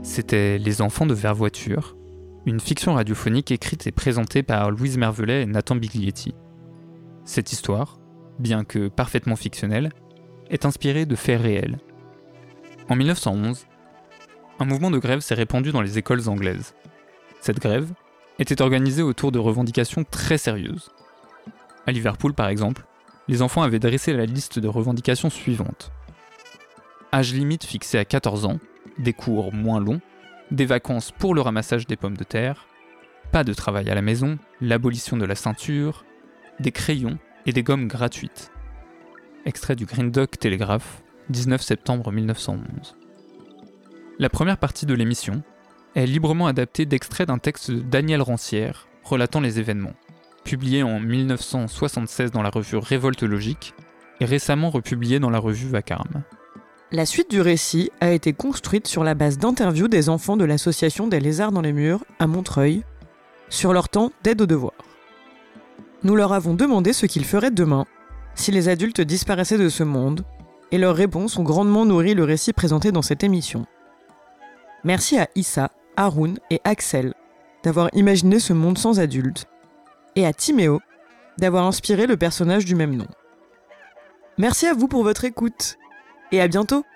C'était Les Enfants de Vert-Voiture, une fiction radiophonique écrite et présentée par Louise Mervelet et Nathan Biglietti. Cette histoire, bien que parfaitement fictionnelle, est inspirée de faits réels. En 1911, un mouvement de grève s'est répandu dans les écoles anglaises. Cette grève était organisée autour de revendications très sérieuses. À Liverpool, par exemple, les enfants avaient dressé la liste de revendications suivantes. Âge limite fixé à 14 ans, des cours moins longs, des vacances pour le ramassage des pommes de terre, pas de travail à la maison, l'abolition de la ceinture, des crayons et des gommes gratuites. Extrait du Green Duck Telegraph, 19 septembre 1911. La première partie de l'émission est librement adaptée d'extraits d'un texte de Daniel Rancière relatant les événements, publié en 1976 dans la revue Révolte Logique et récemment republié dans la revue Vacarme. La suite du récit a été construite sur la base d'interviews des enfants de l'association des Lézards dans les murs à Montreuil, sur leur temps d'aide aux devoirs. Nous leur avons demandé ce qu'ils feraient demain, si les adultes disparaissaient de ce monde, et leurs réponses ont grandement nourri le récit présenté dans cette émission. Merci à Issa, Haroun et Axel d'avoir imaginé ce monde sans adultes, et à Timéo d'avoir inspiré le personnage du même nom. Merci à vous pour votre écoute, et à bientôt!